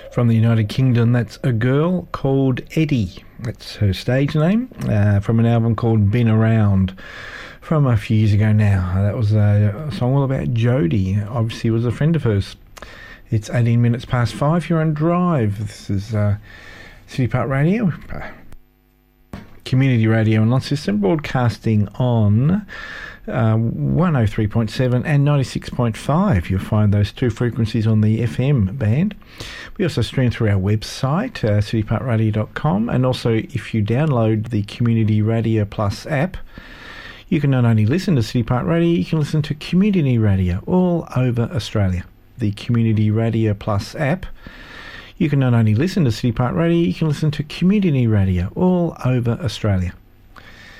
From the United Kingdom, that's A Girl Called Eddie. That's her stage name, from an album called Been Around from a few years ago now. That was a song all about Jodie. Obviously, was a friend of hers. It's 18 minutes past 5. You're on Drive. This is City Park Radio, community radio and system, broadcasting on 103.7 and 96.5. You'll find those two frequencies on the FM band. We also stream through our website, cityparkradio.com, and also if you download the Community Radio Plus app, you can not only listen to City Park Radio, you can listen to community radio all over Australia. The Community Radio Plus app, you can not only listen to City Park Radio, you can listen to community radio all over Australia.